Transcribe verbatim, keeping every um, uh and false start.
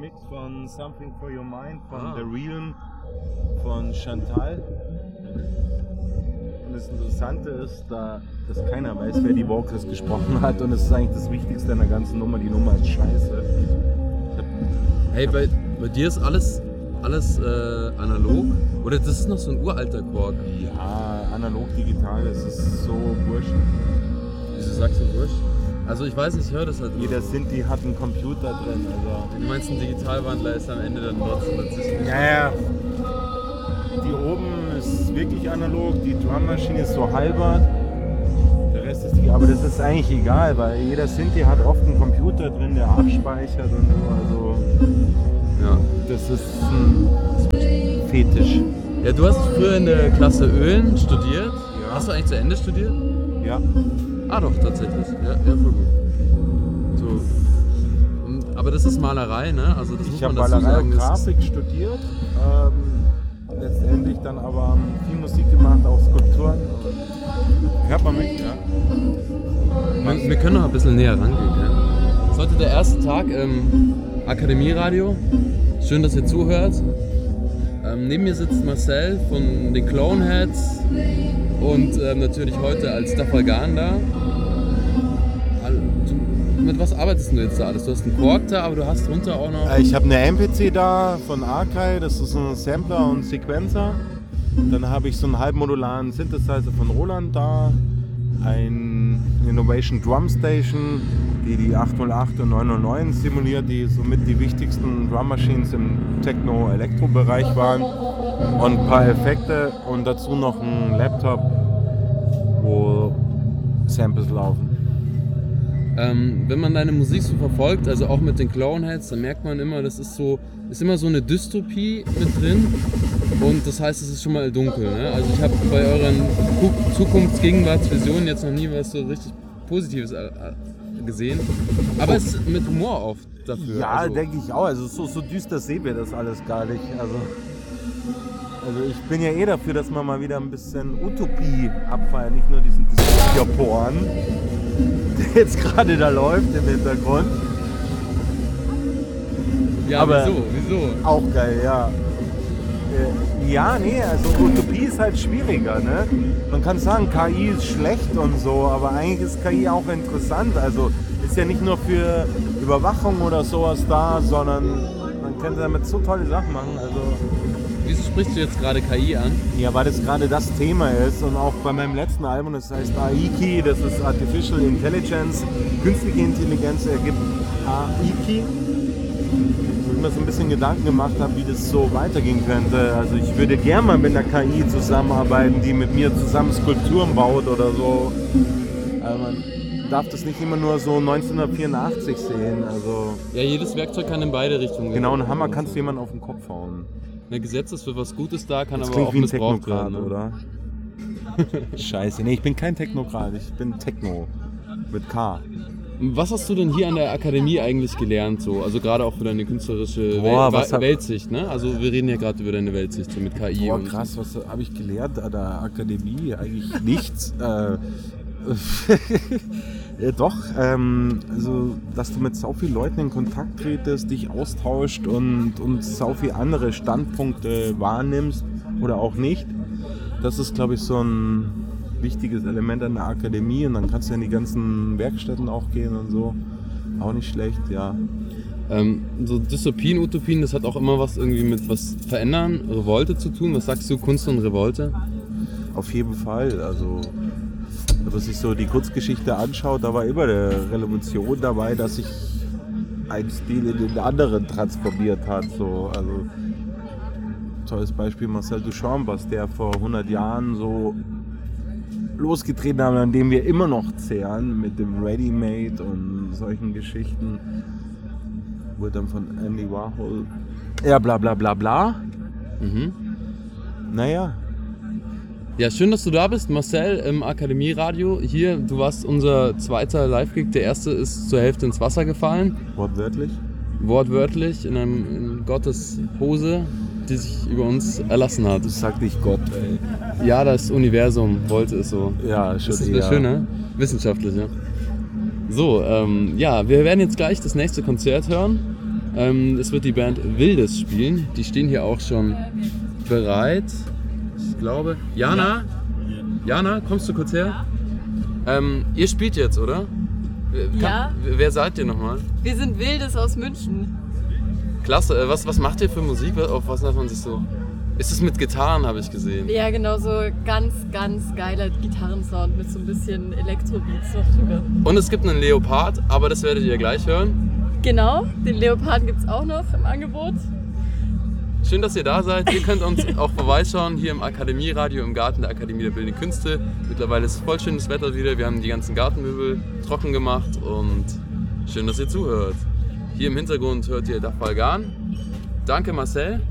Remix von Something for Your Mind von Ah. The Realm von Chantal. Und das Interessante ist, da, dass keiner weiß, wer die Vocals gesprochen hat, und es ist eigentlich das Wichtigste an der ganzen Nummer. Die Nummer ist scheiße. Hey, bei, bei dir ist alles, alles äh, analog? Oder das ist noch so ein uralter Korg? Ja, analog, digital, es ist so wurscht. Wieso sagst du wurscht? Also ich weiß nicht, ich höre das halt immer. Jeder Sinti hat einen Computer drin. Also. Du meinst, ein Digitalwandler ist am Ende dann trotzdem dazwischen? Ja, ja. Die oben ist wirklich analog, die Drummaschine ist so halber. Der Rest ist die, aber das ist eigentlich egal, weil jeder Sinti hat oft einen Computer drin, der abspeichert und so. Also Ja. das ist ein Fetisch. Ja, du hast früher in der Klasse Ölen studiert. Ja. Hast du eigentlich zu Ende studiert? Ja. Ah doch, tatsächlich. Ja, ja, voll gut. So. Und, aber das ist Malerei, ne? Also das Ich muss habe man dazu Malerei sagen. und das ist- Grafik studiert. Ähm, letztendlich dann aber viel Musik gemacht, auch Skulpturen. Hört man mich, ja? Wir, wir können noch ein bisschen näher rangehen. Ja? Das ist heute der erste Tag im Akademieradio. Schön, dass ihr zuhört. Ähm, neben mir sitzt Marcel von den Cloneheads und ähm, natürlich heute als Dafalgan da. Al- du- Mit was arbeitest du jetzt da alles? Du hast einen Korg da, aber du hast drunter auch noch... Ich habe eine M P C da von Arkai, das ist ein Sampler und Sequencer. Dann habe ich so einen halbmodularen Synthesizer von Roland da, ein Innovation Drum Station, die die achthundertacht und neunhundertneun simuliert, die somit die wichtigsten Drum Machines im Techno-Elektro-Bereich waren, und ein paar Effekte und dazu noch ein Laptop, wo Samples laufen. Ähm, wenn man deine Musik so verfolgt, also auch mit den Cloneheads, dann merkt man immer, das ist so, ist immer so eine Dystopie mit drin, und das heißt, es ist schon mal dunkel. Ne? Also ich habe bei euren Ku- Zukunfts-Gegenwartsvisionen jetzt noch nie was so richtig Positives äh, gesehen, aber es ist mit Humor oft dafür. Ja, also, denke ich auch. Also so, so düster sehen wir das alles gar nicht. Also, also ich bin ja eh dafür, dass man mal wieder ein bisschen Utopie abfeiern, nicht nur diesen Dystopia-Porn, der jetzt gerade da läuft im Hintergrund. ja, aber- wieso? Wieso? Auch geil, ja. Äh, Ja, nee, also Utopie ist halt schwieriger, ne? Man kann sagen, K I ist schlecht und so, aber eigentlich ist K I auch interessant. Also ist ja nicht nur für Überwachung oder sowas da, sondern man kann damit so tolle Sachen machen. Also Wieso sprichst du jetzt gerade K I an? ja, weil das gerade das Thema ist, und auch bei meinem letzten Album, das heißt A I K I, das ist Artificial Intelligence, künstliche Intelligenz ergibt A I K I. Wo ich mir so ein bisschen Gedanken gemacht habe, wie das so weitergehen könnte. Also ich würde gerne mal mit einer K I zusammenarbeiten, die mit mir zusammen Skulpturen baut oder so. Aber man darf das nicht immer nur so neunzehnhundertvierundachtzig sehen. Also Ja, jedes Werkzeug kann in beide Richtungen gehen. genau, einen Hammer kannst du jemanden auf den Kopf hauen. Ein Gesetz ist für was Gutes da, kann Das aber klingt auch wie ein missbraucht Technokrat, werden. Ne? oder? Scheiße, nee, ich bin kein Technokrat, ich bin Techno. Mit K. Was hast du denn hier an der Akademie eigentlich gelernt, so? Also gerade auch für deine künstlerische Boah, Wel was hab- Weltsicht, ne? Also wir reden ja gerade über deine Weltsicht, so mit K I Boah, und krass, was habe ich gelernt an der Akademie? Eigentlich nichts. äh, ja, doch, ähm, also, dass du mit so vielen Leuten in Kontakt tretest, dich austauscht und, und so viele andere Standpunkte wahrnimmst oder auch nicht. Das ist, glaube ich, so ein wichtiges Element an der Akademie, und dann kannst du in die ganzen Werkstätten auch gehen und so. Auch nicht schlecht, ja. ähm, so Dystopien, Utopien, das hat auch immer was irgendwie mit was verändern, Revolte zu tun. Was sagst du, Kunst und Revolte? Auf jeden Fall, also wenn man sich so die Kurzgeschichte anschaut, da war immer eine Revolution dabei, dass sich ein Stil in den anderen transformiert hat. So. Also tolles Beispiel Marcel Duchamp, was der vor hundert Jahren so losgetreten hat, an dem wir immer noch zehren, mit dem Ready-Made und solchen Geschichten. Wurde dann von Andy Warhol, ja bla bla bla bla. Mhm. Naja, Ja, schön, dass du da bist, Marcel im Akademieradio. Hier, du warst unser zweiter Live-Gig. Der erste ist zur Hälfte ins Wasser gefallen. wortwörtlich. Wortwörtlich in, einem, in Gottes Hose, die sich über uns erlassen hat. Das sagt nicht Gott, ey. Ja, das Universum wollte es so. Ja, schon Das ist eher. das Schöne, wissenschaftlich, ja. So, ähm, ja, wir werden jetzt gleich das nächste Konzert hören. Ähm, es wird die Band Wildes spielen. Die stehen hier auch schon bereit. Ich glaube. Jana? Jana, kommst du kurz her? Ähm, ihr spielt jetzt, oder? Kann, Ja. Wer seid ihr nochmal? Wir sind Wildes aus München. Klasse. Äh, was, was macht ihr für Musik? Auf was darf man sich so... Ist es mit Gitarren, habe ich gesehen. Ja, genau, so ganz, ganz geiler Gitarrensound mit so ein bisschen Elektrobeats noch drüber. Und es gibt einen Leopard, aber das werdet ihr gleich hören. Genau, den Leoparden gibt es auch noch im Angebot. Schön, dass ihr da seid. Ihr könnt uns auch vorbeischauen hier im Akademieradio im Garten der Akademie der Bildenden Künste. Mittlerweile ist voll schönes Wetter wieder. Wir haben die ganzen Gartenmöbel trocken gemacht und schön, dass ihr zuhört. Hier im Hintergrund hört ihr Dafalgan. Danke Marcel.